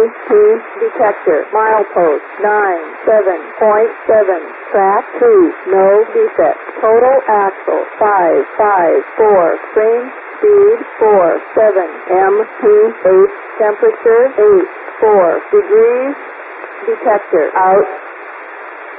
detector. Milepost 97.7. Track 2, no defect. Total axle 554. Frame speed 47. M28. Temperature 84 degrees. Detector out.